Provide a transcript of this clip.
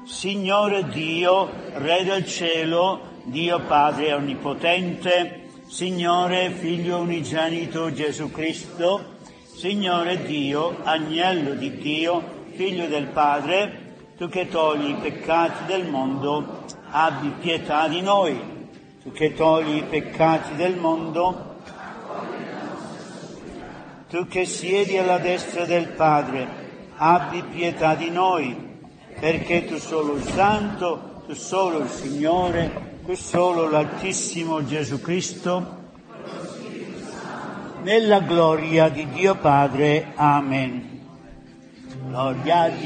Signore Dio, Re del cielo, Dio Padre onnipotente, Signore Figlio unigenito Gesù Cristo, Signore Dio, Agnello di Dio, Figlio del Padre, tu che togli i peccati del mondo, abbi pietà di noi. Tu che togli i peccati del mondo, tu che siedi alla destra del Padre, abbi pietà di noi, perché tu solo il Santo, tu solo il Signore, tu solo l'Altissimo Gesù Cristo, nella gloria di Dio Padre. Amen. Gloria a Dio.